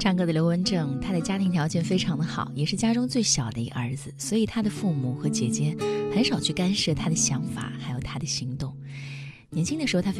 唱歌的刘文正，他的家庭条件非常的好，也是家中最小的一个儿子，所以他的父母和姐姐很少去干涉他的想法还有他的行动。年轻的时候他